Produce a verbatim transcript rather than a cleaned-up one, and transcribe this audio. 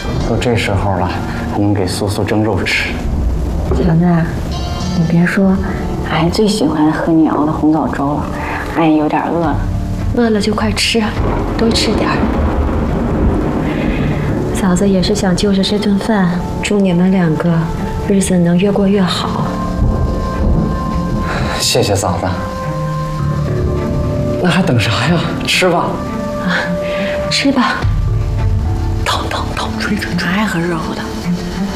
都这时候了，还能给素素蒸肉吃。 小子，你别说，俺最喜欢喝你熬的红枣粥了，俺也有点饿了。饿了就快吃，多吃点儿。嫂子也是想就着这顿饭，祝你们两个日子能越过越好。 谢谢嫂子。那还等啥呀？吃吧。 啊，吃吧。 烫烫烫，吹吹吹， 爱喝热乎的。